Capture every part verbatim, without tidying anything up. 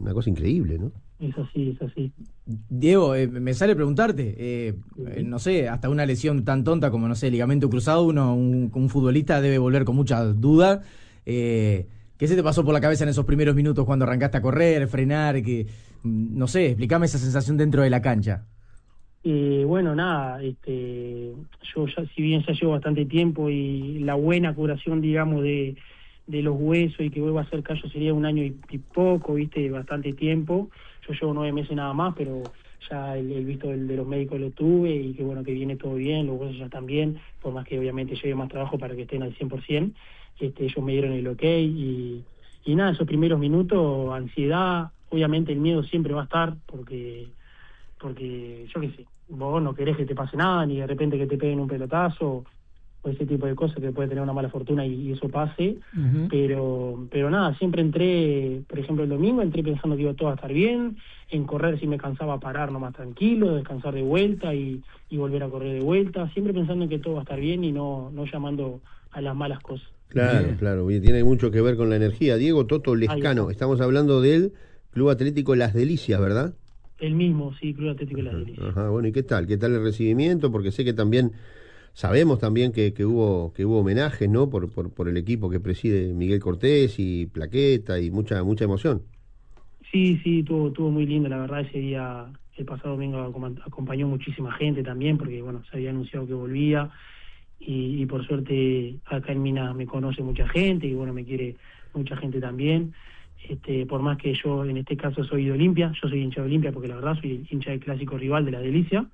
una cosa increíble, ¿no? Es así, es así. Diego, eh, me sale preguntarte, eh, eh, no sé, hasta una lesión tan tonta como, no sé, ligamento cruzado, uno, un, un futbolista debe volver con muchas dudas. Eh, ¿Qué se te pasó por la cabeza en esos primeros minutos cuando arrancaste a correr, frenar? Que, no sé, explícame esa sensación dentro de la cancha. Eh, bueno, nada, este, yo ya, si bien ya llevo bastante tiempo y la buena curación, digamos, de, de los huesos y que vuelva a hacer callo sería un año y, y poco, viste, bastante tiempo. Yo llevo nueve meses nada más, pero ya el, el visto del, de los médicos lo tuve y que bueno, que viene todo bien, los huesos ya están bien, por más que obviamente lleve más trabajo para que estén al cien por ciento. Este, ellos me dieron el ok y, y nada, esos primeros minutos, ansiedad, obviamente el miedo siempre va a estar porque... porque yo qué sé, vos no querés que te pase nada, ni de repente que te peguen un pelotazo, o ese tipo de cosas que puede tener una mala fortuna y, y eso pase, uh-huh. pero pero nada, siempre entré, por ejemplo el domingo, entré pensando que iba todo a estar bien, en correr si me cansaba parar nomás tranquilo, descansar de vuelta y, y volver a correr de vuelta, siempre pensando en que todo va a estar bien y no, no llamando a las malas cosas. Claro, bien. claro, tiene mucho que ver con la energía. Diego Toto Lescano, estamos hablando del Club Atlético Las Delicias, ¿verdad? El mismo, sí, Club Atlético de Las Delicias. Ajá, bueno, ¿y qué tal? ¿Qué tal el recibimiento? Porque sé que también, sabemos también que, que hubo que hubo homenajes, ¿no? Por, por por el equipo que preside Miguel Cortés y plaqueta y mucha mucha emoción. Sí, sí, tuvo, tuvo muy lindo, la verdad, ese día, el pasado domingo acompañó muchísima gente también, porque bueno, se había anunciado que volvía, y, y por suerte acá en Minas me conoce mucha gente, y bueno, me quiere mucha gente también. Este, por más que yo en este caso soy de Olimpia, yo soy hincha de Olimpia porque la verdad soy hincha del clásico rival de La Delicia,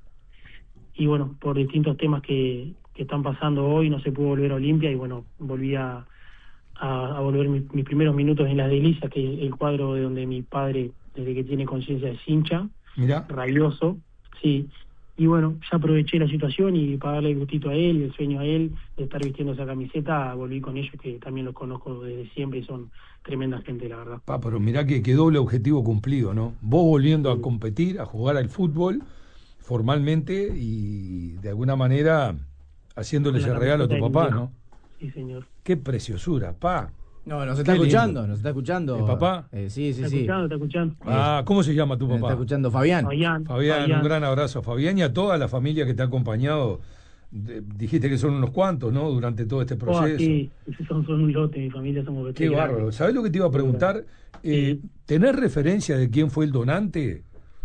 y bueno, por distintos temas que, que están pasando hoy no se pudo volver a Olimpia y bueno, volví a, a, a volver mis, mis primeros minutos en La Delicia, que es el cuadro de donde mi padre desde que tiene conciencia es hincha. Mirá. Rabioso, sí. Y bueno, ya aproveché la situación y para darle el gustito a él y el sueño a él de estar vistiendo esa camiseta, volví con ellos que también los conozco desde siempre y son tremenda gente, la verdad. Pa, pero mirá que, que doble objetivo cumplido, ¿no? Vos volviendo sí. a competir, a jugar al fútbol formalmente y de alguna manera haciéndole ese regalo a tu papá, ¿no? Sí, señor. Qué preciosura, pa. No, nos está escuchando, nos está escuchando. ¿El papá? Eh, sí, sí, está sí. Escuchando, está escuchando. Ah, ¿cómo se llama tu papá? Está escuchando Fabián. Fabián. Fabián, Fabián, un gran abrazo a Fabián y a toda la familia que te ha acompañado. De, dijiste que son unos cuantos, ¿no? Durante todo este proceso. Oh, sí, son, son un lote, mi familia somos Qué bárbaro. ¿Sabés lo que te iba a preguntar? Eh, sí. ¿Tenés referencia de quién fue el donante?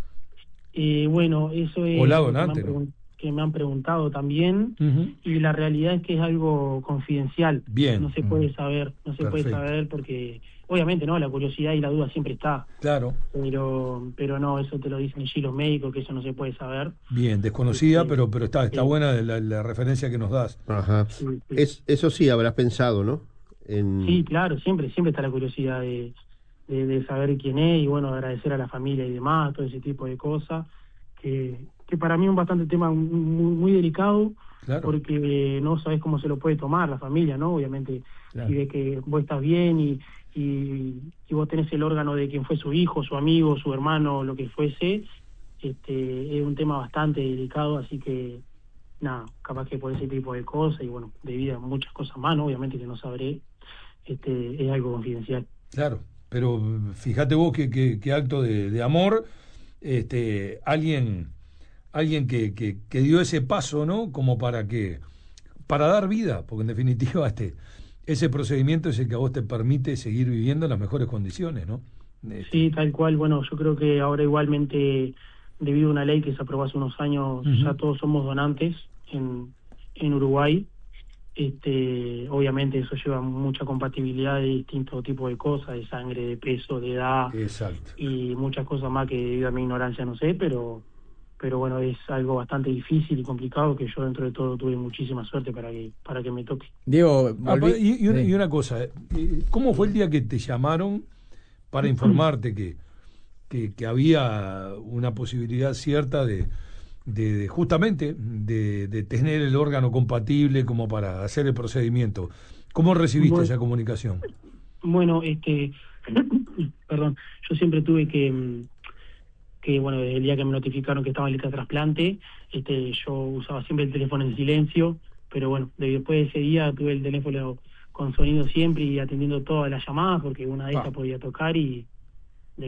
Eh, bueno, eso es... O la donante, ¿no? que me han preguntado también, uh-huh. y la realidad es que es algo confidencial. Bien. No se puede uh-huh. saber, no se Perfecto. puede saber porque, obviamente, no, la curiosidad y la duda siempre está. Claro. Pero pero no, eso te lo dicen allí los médicos, que eso no se puede saber. Bien, desconocida, sí, pero pero está está sí. buena la, la referencia que nos das. Ajá. Sí, sí. Es, eso sí, habrás pensado, ¿no? En... Sí, claro, siempre siempre está la curiosidad de, de, de saber quién es y, bueno, agradecer a la familia y demás, todo ese tipo de cosas, que... que para mí es un bastante tema muy, muy delicado, claro. porque no sabes cómo se lo puede tomar la familia, ¿no? Obviamente, claro. si ves que vos estás bien y, y, y vos tenés el órgano de quien fue su hijo, su amigo, su hermano, lo que fuese, este, es un tema bastante delicado, así que, nada, capaz que por ese tipo de cosas, y bueno, debido a muchas cosas más, ¿no? Obviamente que no sabré, este, es algo confidencial. Claro, pero fíjate vos que, que, que acto de, de amor, este, alguien... alguien que, que, que dio ese paso, ¿no? Como para que, para dar vida, porque en definitiva este, ese procedimiento es el que a vos te permite seguir viviendo en las mejores condiciones, ¿no? Este... Sí, tal cual. Bueno, yo creo que ahora igualmente, debido a una ley que se aprobó hace unos años, uh-huh. ya todos somos donantes en, en Uruguay. Este, obviamente eso lleva mucha compatibilidad de distintos tipos de cosas, de sangre, de peso, de edad. Exacto. Y muchas cosas más que debido a mi ignorancia no sé, pero... pero bueno, es algo bastante difícil y complicado que yo dentro de todo tuve muchísima suerte para que para que me toque. Diego, ah, y, y, una, y una cosa, ¿cómo fue el día que te llamaron para informarte que, que, que había una posibilidad cierta de, de, de justamente de, de tener el órgano compatible como para hacer el procedimiento? ¿Cómo recibiste bueno, esa comunicación? Bueno, este, perdón, yo siempre tuve que... que bueno, desde el día que me notificaron que estaba en lista de trasplante, este, yo usaba siempre el teléfono en silencio, pero bueno, después de ese día tuve el teléfono con sonido siempre y atendiendo todas las llamadas, porque una de ellas ah. podía tocar y,